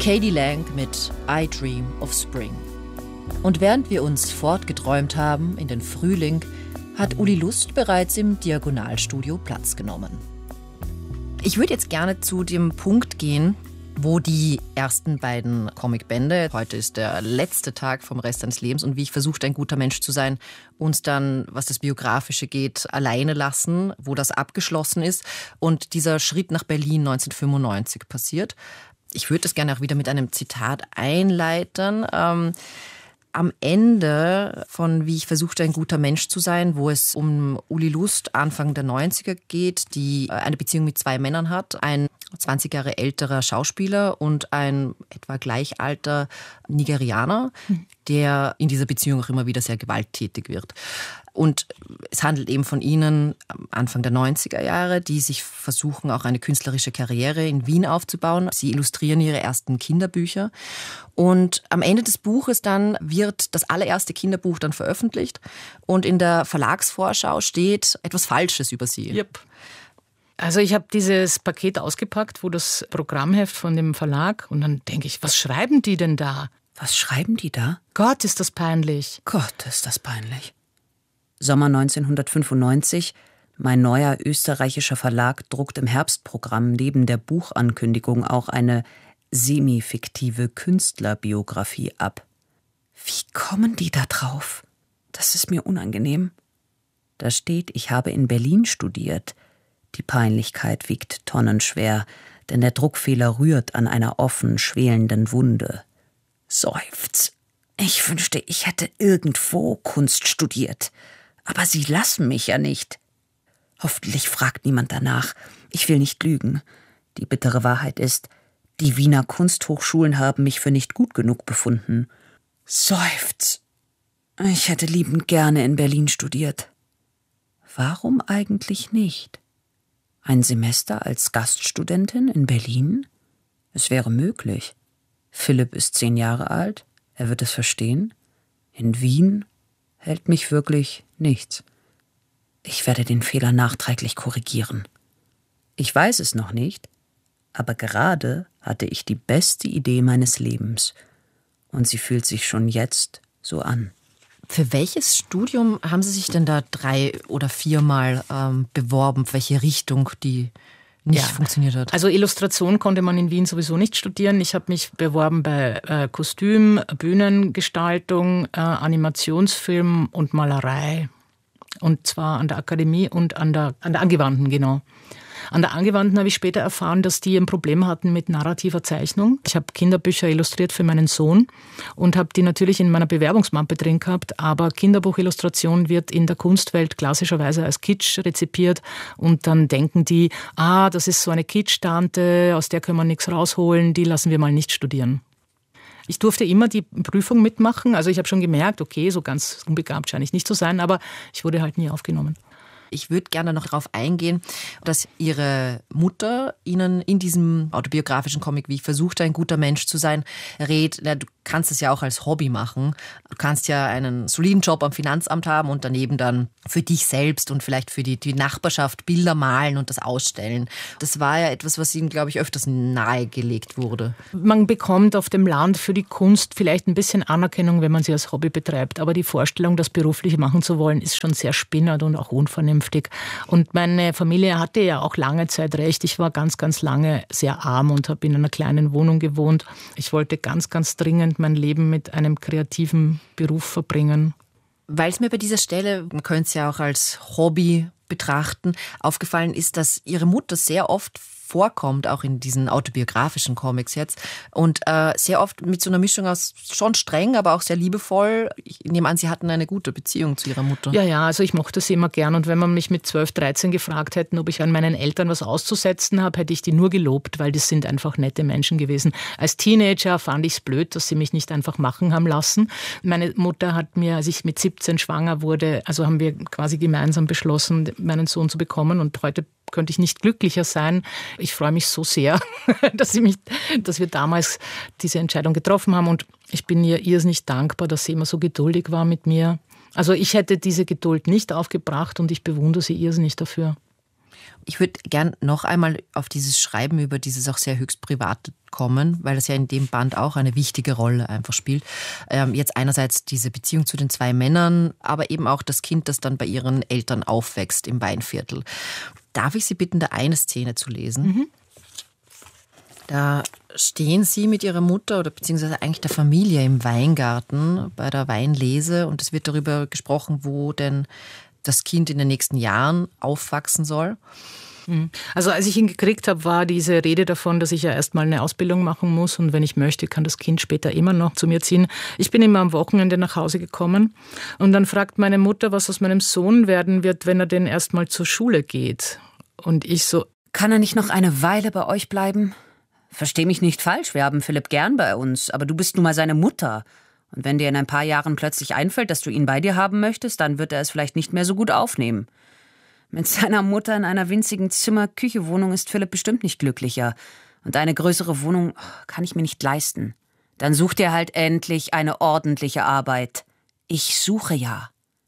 k.d. lang mit I Dream of Spring. Und während wir uns fortgeträumt haben in den Frühling, hat Uli Lust bereits im Diagonalstudio Platz genommen. Ich würde jetzt gerne zu dem Punkt gehen, wo die ersten beiden Comicbände, heute ist der letzte Tag vom Rest seines Lebens und wie ich versuchte, ein guter Mensch zu sein, uns dann, was das Biografische geht, alleine lassen, wo das abgeschlossen ist und dieser Schritt nach Berlin 1995 passiert. Ich würde das gerne auch wieder mit einem Zitat einleiten. Am Ende von Wie ich versuchte, ein guter Mensch zu sein, wo es um Uli Lust Anfang der 90er geht, die eine Beziehung mit 2 Männern hat, ein 20 Jahre älterer Schauspieler und ein etwa gleich alter Nigerianer, der in dieser Beziehung auch immer wieder sehr gewalttätig wird. Und es handelt eben von ihnen Anfang der 90er Jahre, die sich versuchen, auch eine künstlerische Karriere in Wien aufzubauen. Sie illustrieren ihre ersten Kinderbücher. Und am Ende des Buches dann wird das allererste Kinderbuch dann veröffentlicht. Und in der Verlagsvorschau steht etwas Falsches über sie. Yep. Also ich habe dieses Paket ausgepackt, wo das Programmheft von dem Verlag, und dann denke ich, was schreiben die denn da? Was schreiben die da? Gott, ist das peinlich. Gott, ist das peinlich. Sommer 1995. Mein neuer österreichischer Verlag druckt im Herbstprogramm neben der Buchankündigung auch eine semi-fiktive Künstlerbiografie ab. Wie kommen die da drauf? Das ist mir unangenehm. Da steht, ich habe in Berlin studiert. Die Peinlichkeit wiegt tonnenschwer, denn der Druckfehler rührt an einer offen schwelenden Wunde. Seufz. Ich wünschte, ich hätte irgendwo Kunst studiert. Aber sie lassen mich ja nicht. Hoffentlich fragt niemand danach. Ich will nicht lügen. Die bittere Wahrheit ist, die Wiener Kunsthochschulen haben mich für nicht gut genug befunden. Seufz. Ich hätte liebend gerne in Berlin studiert. Warum eigentlich nicht? Ein Semester als Gaststudentin in Berlin? Es wäre möglich. Philipp ist 10 Jahre alt. Er wird es verstehen. In Wien hält mich wirklich nichts. Ich werde den Fehler nachträglich korrigieren. Ich weiß es noch nicht, aber gerade hatte ich die beste Idee meines Lebens. Und sie fühlt sich schon jetzt so an. Für welches Studium haben Sie sich denn da 3 oder 4 Mal beworben? Für welche Richtung die nicht funktioniert hat? Also Illustration konnte man in Wien sowieso nicht studieren. Ich habe mich beworben bei Kostüm, Bühnengestaltung, Animationsfilm und Malerei. Und zwar an der Akademie und an der Angewandten, genau. An der Angewandten habe ich später erfahren, dass die ein Problem hatten mit narrativer Zeichnung. Ich habe Kinderbücher illustriert für meinen Sohn und habe die natürlich in meiner Bewerbungsmappe drin gehabt, aber Kinderbuchillustration wird in der Kunstwelt klassischerweise als Kitsch rezipiert und dann denken die, das ist so eine Kitsch-Tante, aus der können wir nichts rausholen, die lassen wir mal nicht studieren. Ich durfte immer die Prüfung mitmachen, also ich habe schon gemerkt, okay, so ganz unbegabt scheine ich nicht zu sein, aber ich wurde halt nie aufgenommen. Ich würde gerne noch darauf eingehen, dass Ihre Mutter Ihnen in diesem autobiografischen Comic, wie ich versuchte, ein guter Mensch zu sein, rät, du kannst es ja auch als Hobby machen. Du kannst ja einen soliden Job am Finanzamt haben und daneben dann für dich selbst und vielleicht für die Nachbarschaft Bilder malen und das ausstellen. Das war ja etwas, was Ihnen, glaube ich, öfters nahegelegt wurde. Man bekommt auf dem Land für die Kunst vielleicht ein bisschen Anerkennung, wenn man sie als Hobby betreibt. Aber die Vorstellung, das beruflich machen zu wollen, ist schon sehr spinnert und auch unvernünftig. Und meine Familie hatte ja auch lange Zeit recht. Ich war ganz, ganz lange sehr arm und habe in einer kleinen Wohnung gewohnt. Ich wollte ganz, ganz dringend mein Leben mit einem kreativen Beruf verbringen. Weil es mir bei dieser Stelle, man könnte es ja auch als Hobby betrachten, aufgefallen ist, dass Ihre Mutter sehr oft vorkommt, auch in diesen autobiografischen Comics jetzt. Und sehr oft mit so einer Mischung aus schon streng, aber auch sehr liebevoll. Ich nehme an, Sie hatten eine gute Beziehung zu Ihrer Mutter. Ja, also ich mochte sie immer gern. Und wenn man mich mit 12, 13 gefragt hätte, ob ich an meinen Eltern was auszusetzen habe, hätte ich die nur gelobt, weil das sind einfach nette Menschen gewesen. Als Teenager fand ich es blöd, dass sie mich nicht einfach machen haben lassen. Meine Mutter hat mir, als ich mit 17 schwanger wurde, also haben wir quasi gemeinsam beschlossen, meinen Sohn zu bekommen. Und heute könnte ich nicht glücklicher sein. Ich freue mich so sehr, dass wir damals diese Entscheidung getroffen haben. Und ich bin ihr irrsinnig dankbar, dass sie immer so geduldig war mit mir. Also ich hätte diese Geduld nicht aufgebracht und ich bewundere sie irrsinnig dafür. Ich würde gern noch einmal auf dieses Schreiben über dieses auch sehr höchst Private kommen, weil das ja in dem Band auch eine wichtige Rolle einfach spielt. Jetzt einerseits diese Beziehung zu den 2 Männern, aber eben auch das Kind, das dann bei ihren Eltern aufwächst im Weinviertel. Darf ich Sie bitten, da eine Szene zu lesen? Mhm. Da stehen Sie mit Ihrer Mutter oder beziehungsweise eigentlich der Familie im Weingarten bei der Weinlese und es wird darüber gesprochen, wo denn das Kind in den nächsten Jahren aufwachsen soll. Also als ich ihn gekriegt habe, war diese Rede davon, dass ich ja erstmal eine Ausbildung machen muss und wenn ich möchte, kann das Kind später immer noch zu mir ziehen. Ich bin immer am Wochenende nach Hause gekommen und dann fragt meine Mutter, was aus meinem Sohn werden wird, wenn er denn erstmal zur Schule geht. Und ich so, kann er nicht noch eine Weile bei euch bleiben? Versteh mich nicht falsch, wir haben Philipp gern bei uns, aber du bist nun mal seine Mutter. Und wenn dir in ein paar Jahren plötzlich einfällt, dass du ihn bei dir haben möchtest, dann wird er es vielleicht nicht mehr so gut aufnehmen. Mit seiner Mutter in einer winzigen Zimmer-Küche-Wohnung ist Philipp bestimmt nicht glücklicher. Und eine größere Wohnung kann ich mir nicht leisten. Dann such dir halt endlich eine ordentliche Arbeit. Ich suche ja.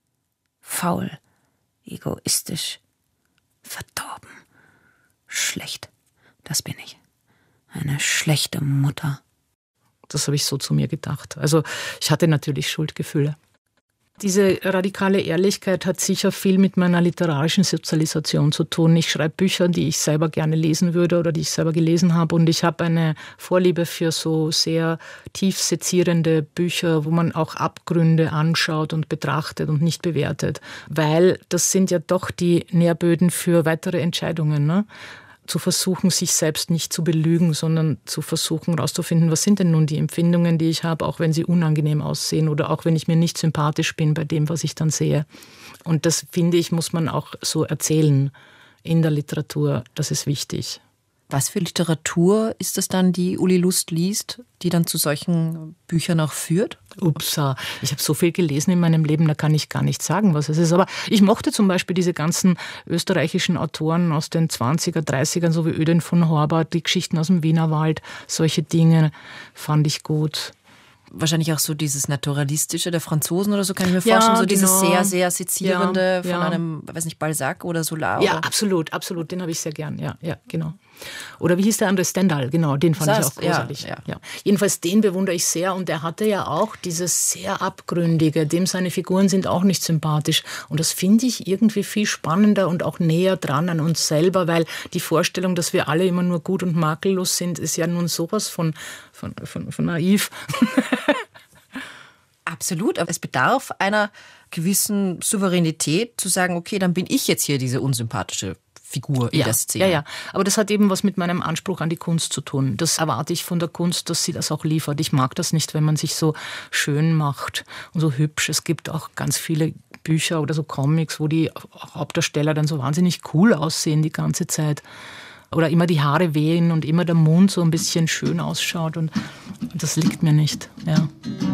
Faul, egoistisch, verdorben, schlecht. Das bin ich. Eine schlechte Mutter. Das habe ich so zu mir gedacht. Also ich hatte natürlich Schuldgefühle. Diese radikale Ehrlichkeit hat sicher viel mit meiner literarischen Sozialisation zu tun. Ich schreibe Bücher, die ich selber gerne lesen würde oder die ich selber gelesen habe. Und ich habe eine Vorliebe für so sehr tief sezierende Bücher, wo man auch Abgründe anschaut und betrachtet und nicht bewertet. Weil das sind ja doch die Nährböden für weitere Entscheidungen, ne? Zu versuchen, sich selbst nicht zu belügen, sondern zu versuchen, herauszufinden, was sind denn nun die Empfindungen, die ich habe, auch wenn sie unangenehm aussehen oder auch wenn ich mir nicht sympathisch bin bei dem, was ich dann sehe. Und das, finde ich, muss man auch so erzählen in der Literatur. Das ist wichtig. Was für Literatur ist das dann, die Uli Lust liest, die dann zu solchen Büchern auch führt? Upsa, ich habe so viel gelesen in meinem Leben, da kann ich gar nicht sagen, was es ist. Aber ich mochte zum Beispiel diese ganzen österreichischen Autoren aus den 20er, 30ern, so wie Ödin von Horbart, die Geschichten aus dem Wienerwald, solche Dinge fand ich gut. Wahrscheinlich auch so dieses Naturalistische der Franzosen oder so, kann ich mir vorstellen. Ja, so dieses sehr, sehr sezierende von einem, weiß nicht, Balzac oder Solar. Ja, oder? Absolut, absolut. Den habe ich sehr gern. Ja, genau. Oder wie hieß der andere? Stendhal, genau, den fand ich auch großartig. Ja. Jedenfalls den bewundere ich sehr und er hatte ja auch dieses sehr Abgründige, dem seine Figuren sind auch nicht sympathisch und das finde ich irgendwie viel spannender und auch näher dran an uns selber, weil die Vorstellung, dass wir alle immer nur gut und makellos sind, ist ja nun sowas von naiv. Absolut, aber es bedarf einer gewissen Souveränität zu sagen, okay, dann bin ich jetzt hier diese unsympathische Figur in der Szene. Ja, aber das hat eben was mit meinem Anspruch an die Kunst zu tun. Das erwarte ich von der Kunst, dass sie das auch liefert. Ich mag das nicht, wenn man sich so schön macht und so hübsch. Es gibt auch ganz viele Bücher oder so Comics, wo die Hauptdarsteller dann so wahnsinnig cool aussehen die ganze Zeit. Oder immer die Haare wehen und immer der Mund so ein bisschen schön ausschaut. Und das liegt mir nicht, ja.